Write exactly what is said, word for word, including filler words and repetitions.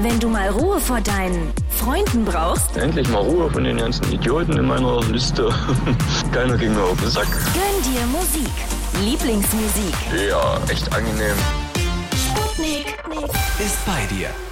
Wenn du mal Ruhe vor deinen Freunden brauchst, Endlich mal Ruhe von den ganzen Idioten in meiner Liste. Keiner ging mir auf den Sack. gönn dir Musik. Lieblingsmusik. Ja, echt angenehm. Sputnik. Ist bei dir.